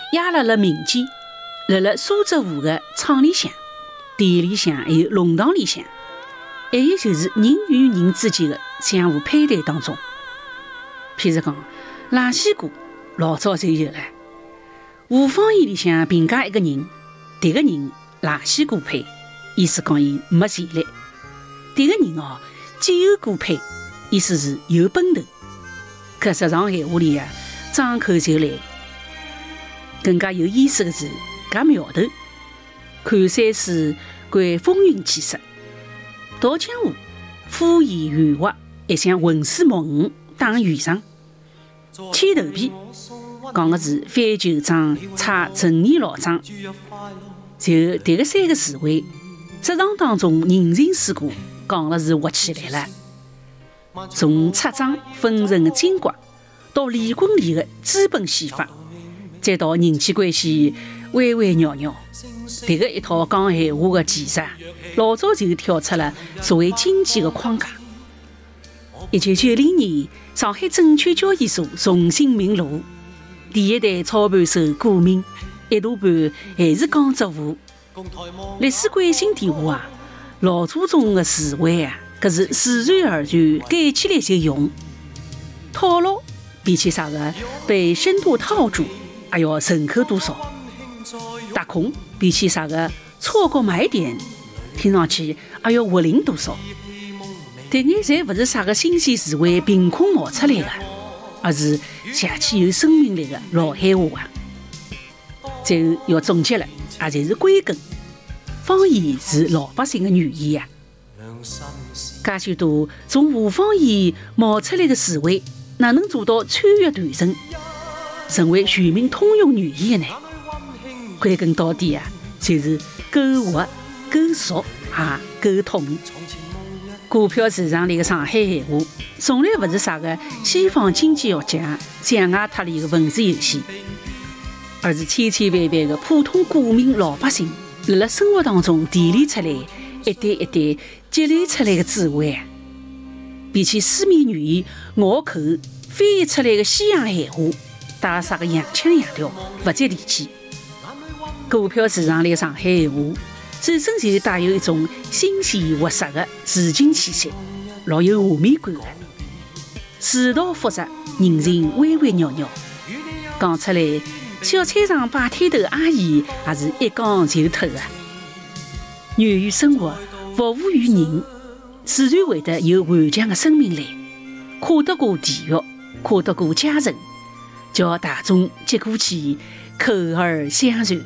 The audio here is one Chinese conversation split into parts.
压辣了民间，辣苏州河的厂里向、店里向还有弄堂里向，还有就是人与人之间的相互配对当中。譬如讲垃圾歌老早就有了，吴方言里向评价一个人，迭个人垃圾歌配，意思讲伊没潜力；迭个人既有歌配，意思是有奔头。搿实上闲话里张口就来。更加有意思的是搿苗头，看山水，观风云气势，蹈江湖，敷衍圆滑，一向浑水摸鱼，打圆场。牵头皮讲的是翻旧账，踩陈年老账。就迭个三个词汇，职场当中人情世故讲的是活起来了。从拆账分成的精怪，到离婚里的资本戏法，再到人际关系弯弯绕绕，迭个一套讲闲话的技术，老早就跳出了所谓经济的框架。1990年，上海证券交易所重新名录，第一代操盘手股民一大半还是江浙沪。历史惯性点话老祖宗的智慧搿是自然而然改起来就用。套牢比起啥个被深度套住还要顺口多少，打空比起啥个错过买点听上去还要活灵多少。迭眼侪勿是啥个新鲜词汇凭空冒出来的，而是写起有生命力的老海话最后要总结了，也就是归根，方言是老百姓的语言介许多从无方言冒出来的词汇，哪能做到穿越断层，成为全民通用语言的呢？归根到底就是够活、够熟够统。股票市场里的上海闲话，从来不是啥个西方经济学家象牙塔里的文字游戏，而是千千万万的普通股民老百姓辣生活当中提炼出来，一代一代积累出来的智慧。比起书面语言拗口翻译出来的西洋闲话，带啥个洋腔洋调，不接地气。股票市场里的上海闲话，本身就带有一种新鲜活色的市井气息，老有画面感的。世道复杂，人情弯弯绕绕，讲出来，小菜场摆摊头阿姨也是一讲就透的。源于生活，服务于人，自然会得有顽强的生命力，跨得过地域，跨得过阶层，叫大众接过去，口耳相传。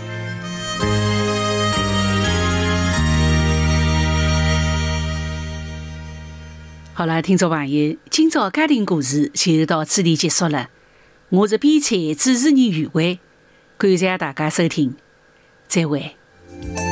好了，听众朋友，今朝家庭故事就到此地结束了。我是编采主持人余慧，感谢大家收听，再会。